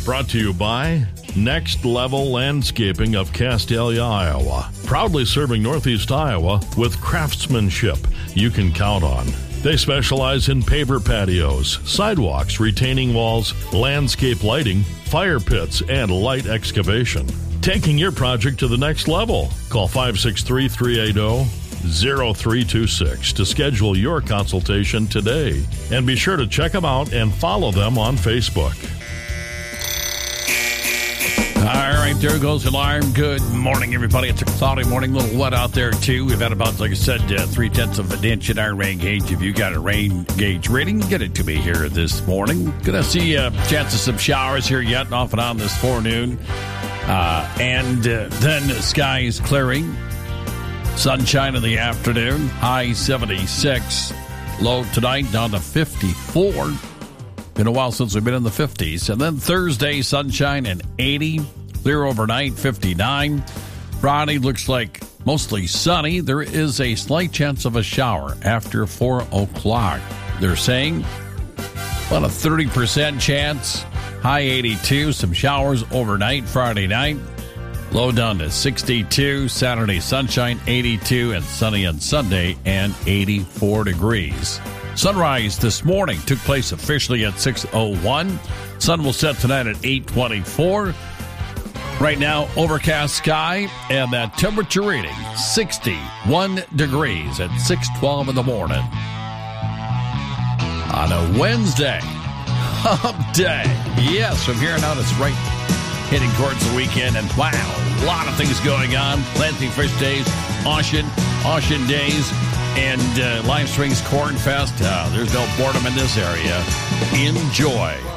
Brought to you by Next Level Landscaping of Castalia, Iowa. Proudly serving Northeast Iowa with craftsmanship you can count on. They specialize in paver patios, sidewalks, retaining walls, landscape lighting, fire pits, and light excavation. Taking your project to the next level. Call 563-380-0326 to schedule your consultation today. And be sure to check them out and follow them on Facebook. All right, there goes the alarm. Good morning, everybody. It's a cloudy morning, a little wet out there, too. We've had about, like I said, 3/10 of an inch in our rain gauge. If you got a rain gauge reading, get it to me here this morning. Gonna see a chance of some showers here yet, off and on this forenoon. And then the sky is clearing. Sunshine in the afternoon. High 76. Low tonight down to 54. Been a while since we've been in the 50s. And then Thursday, sunshine and 80. Clear overnight, 59. Friday looks like mostly sunny. There is a slight chance of a shower after 4 o'clock. They're saying about a 30% chance. High 82. Some showers overnight Friday night. Low down to 62. Saturday, sunshine, 82. And sunny on Sunday and 84 degrees. Sunrise this morning took place officially at 6:01. Sun will set tonight at 8:24. Right now, overcast sky and that temperature reading, 61 degrees at 6:12 in the morning. On a Wednesday, hump day. Yes, from here on out, it's right heading towards the weekend. And wow, a lot of things going on. Lansing Fish Days, Ocean Days, and Lime Springs Corn Fest. There's no boredom in this area. Enjoy.